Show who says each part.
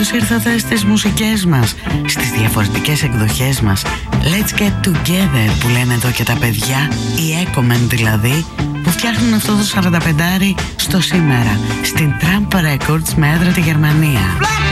Speaker 1: Καλώς ήρθατε στις μουσικές μας, στις διαφορετικές εκδοχές μας. Let's get together που λένε εδώ και τα παιδιά, οι Ecomen δηλαδή, που φτιάχνουν αυτό το 45 στο σήμερα, στην Trump Records με έδρα τη Γερμανία.